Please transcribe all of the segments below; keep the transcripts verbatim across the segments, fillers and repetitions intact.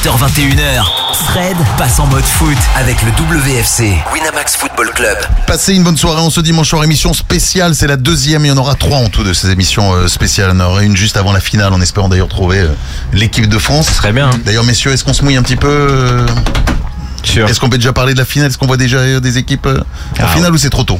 vingt et une heures, Fred passe en mode foot avec le W F C, Winamax Football Club. Passez une bonne soirée en ce dimanche soir, émission spéciale, c'est la deuxième, il y en aura trois en tout de ces émissions spéciales. Il y en aura une juste avant la finale, en espérant d'ailleurs trouver l'équipe de France. Ce serait bien. Hein. D'ailleurs messieurs, est-ce qu'on se mouille un petit peu? Sûr. Est-ce qu'on peut déjà parler de la finale? Est-ce qu'on voit déjà des équipes en ah, finale ou c'est trop tôt?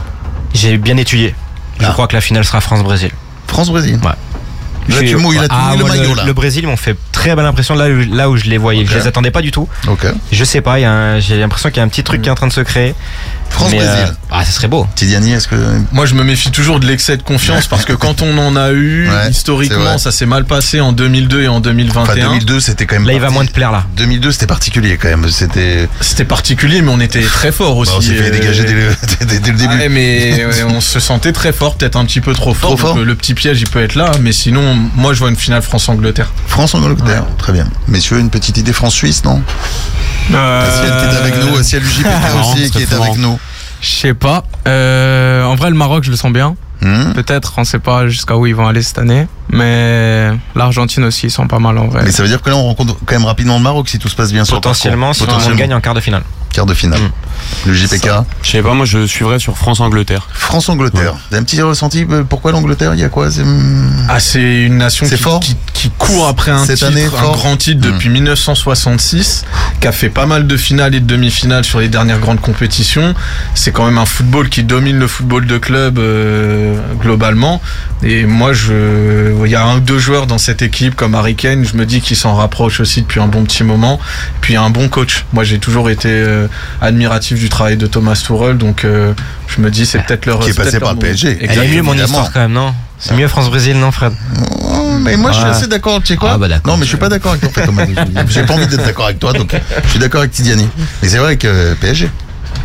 J'ai bien étudié. Je ah. crois que la finale sera France-Brésil. France-Brésil? Ouais. Là, tu mouilles, là, tu ah, mouilles le maillot le, là. Le Brésil m'ont fait très belle impression là, là où je les voyais. Okay. Je les attendais pas du tout. Ok. Je sais pas, y a un, j'ai l'impression qu'il y a un petit truc mmh. qui est en train de se créer. France-Brésil. Euh, ah, ça serait beau. Tidiani, est-ce que... Moi, je me méfie toujours de l'excès de confiance parce que quand on en a eu, ouais, historiquement, ça s'est mal passé en deux mille deux et en deux mille vingt et un. Enfin, deux mille deux, c'était quand même. Là, parti... il va moins te plaire là. deux mille deux, c'était particulier quand même. C'était. C'était particulier, mais on était très fort aussi. Bah, on s'est fait dégager dès le, dès, dès le début. Ouais, mais ouais, on se sentait très fort, peut-être un petit peu trop fort. Trop fort. Le, le petit piège, il peut être là, mais sinon, moi, je vois une finale France-Angleterre. France-Angleterre, ouais. Très bien. Messieurs, une petite idée France-Suisse, non? euh... Ciel qui est avec nous, Ciel U J P K aussi qui est avec nous. Je sais pas. Euh, en vrai, le Maroc, je le sens bien. Mmh. Peut-être, on sait pas jusqu'à où ils vont aller cette année. Mais l'Argentine aussi, ils sont pas mal en vrai. Mais ça veut dire que là, on rencontre quand même rapidement le Maroc si tout se passe bien. Potentiellement, si on gagne en quart de finale. Quart de finale. Mmh. Le J P K. Je sais pas, moi je suivrais sur France-Angleterre. France-Angleterre. Ouais. Un petit ressenti, pourquoi l'Angleterre? Il y a quoi? C'est... Ah, c'est une nation qui, fort qui, qui court après un Cette titre, année, un grand titre depuis mmh. dix-neuf cent soixante-six, qui a fait pas mal de finales et de demi-finales sur les dernières grandes compétitions. C'est quand même un football qui domine le football de club euh, globalement. Et moi, je, il y a un ou deux joueurs dans cette équipe comme Harry Kane, je me dis qu'ils s'en rapprochent aussi depuis un bon petit moment. Puis il y a un bon coach. Moi, j'ai toujours été euh, admiratif du travail de Thomas Tuchel, donc euh, je me dis c'est peut-être leur qui est passé par le P S G. Elle est mieux mon histoire quand même, non? C'est mieux France-Brésil, non Fred? Oh, mais moi je suis assez d'accord, tu sais quoi? Ah bah non mais je suis pas d'accord avec toi, en fait, Thomas. J'ai pas envie d'être d'accord avec toi, donc je suis d'accord avec Tidiani. Mais c'est vrai que P S G,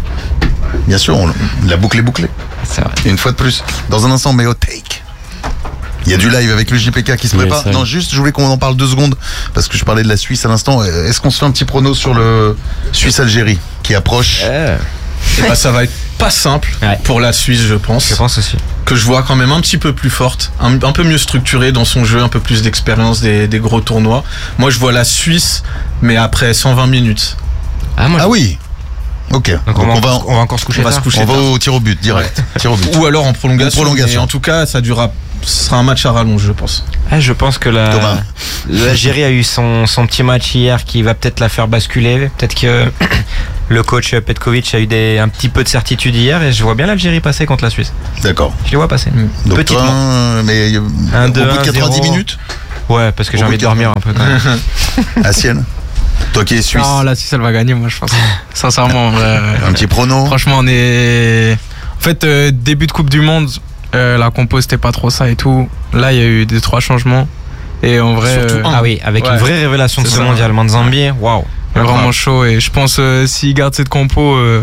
bien sûr, on, la boucle est bouclée. C'est vrai. Une fois de plus, dans un instant, mais au take. Il y a du live avec le J P K qui se prépare. Oui, non, juste, je voulais qu'on en parle deux secondes parce que je parlais de la Suisse à l'instant. Est-ce qu'on se fait un petit prono sur le Suisse-Algérie qui approche? euh. Et bah, ça va être pas simple ouais. pour la Suisse, je pense. Je pense aussi. Que je vois quand même un petit peu plus forte, un, un peu mieux structurée dans son jeu, un peu plus d'expérience des, des gros tournois. Moi, je vois la Suisse, mais après cent vingt minutes. Ah, moi, ah oui. Ok. Donc, Donc on, on, va, on va encore se coucher. On va se coucher. On va au tir au but direct. Ouais. Tir au but. Ou alors en prolongation. Ou prolongation. Et en tout cas, ça durera. Ce sera un match à rallonge, je pense. Ah, je pense que la, l'Algérie a eu son, son petit match hier qui va peut-être la faire basculer. Peut-être que le coach Petkovic a eu des, un petit peu de certitude hier et je vois bien l'Algérie passer contre la Suisse. D'accord. Je les vois passer. Mmh. Donc petitement. Toi, mais un, au deux, bout de quatre-vingt-dix minutes. Ouais, parce que au j'ai envie de dormir un peu quand même. À Ciel. Toi qui es suisse. Non, la Suisse elle va gagner, moi je pense. Sincèrement. vrai, un petit prono. Franchement, on est. En fait, euh, début de Coupe du Monde. Euh, la compo c'était pas trop ça et tout. Là il y a eu deux trois changements et en vrai euh, ah oui avec ouais, une vraie révélation de ce mondial Manzambi, waouh, vraiment chaud. Et je pense euh, s'il garde cette compo euh,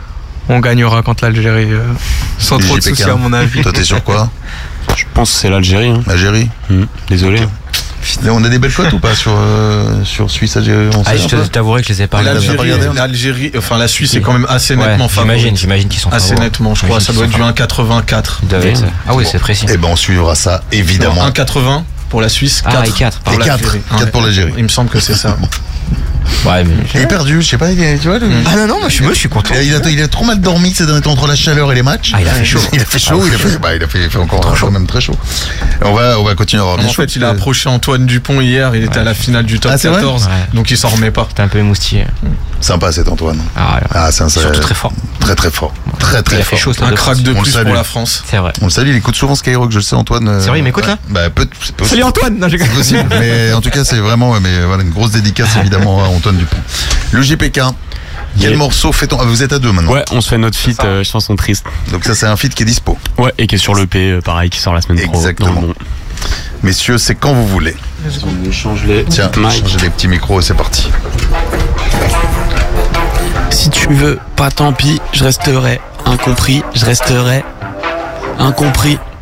on gagnera contre l'Algérie euh, sans trop de soucis à mon avis. Toi t'es sur quoi? Je pense que c'est l'Algérie. Hein. L'Algérie. Mmh. Désolé. Okay. On a des belles cotes ou pas sur, euh, sur Suisse Algérie? Ah, je t'avouerai que je les ai pas regardés. L'Algérie, l'Algérie, enfin la Suisse est quand même assez nettement ouais, favorite. J'imagine, j'imagine qu'ils sont assez favoris. nettement, je crois. Ça doit être du un quatre-vingt-quatre. Mmh. Ah oui, c'est précis. Et ben on suivra ça évidemment. un quatre-vingts pour la Suisse. Ah, et quatre. Et quatre. quatre pour l'Algérie. Il me semble que c'est ça. Ouais, mais il est perdu, je sais pas, il est, tu vois. Le... Ah non non, moi je suis, moi, je suis content. Il a, il a trop mal dormi ces derniers temps entre la chaleur et les matchs. Ah, il a fait chaud. Il a fait chaud, ah, il a fait, bah, il a fait, fait encore chaud, même très chaud. On va, on va continuer à avoir. En fait, il a approché Antoine Dupont hier. Il était ouais. à la finale du top ah, quatorze, ouais. donc il s'en remet pas. C'était un peu émoustillé. Sympa cet Antoine. Ah, ah c'est un surtout très fort. Très très fort. Très très fort. Chaud, un crack de plus pour la France. C'est vrai. On le salue, il écoute souvent Skyrock, je le sais Antoine. C'est vrai, il m'écoute là. Bah peut. Salut Antoine. Non, j'ai possible. Mais en tout cas, c'est vraiment, mais voilà, une grosse dédicace évidemment à Antoine Dupont. Le J P K. Quel yeah. morceau fait-on? Ah, vous êtes à deux maintenant. Ouais, on se fait notre feat euh, chanson triste. Donc ça c'est un feat qui est dispo. Ouais, et qui est sur l'E P, euh, pareil, qui sort la semaine prochaine. Exactement. Pro, messieurs, c'est quand vous voulez. On change les. Tiens, changez les petits micros et c'est parti. Si tu veux, pas tant pis, je resterai. Incompris, je resterai. Incompris,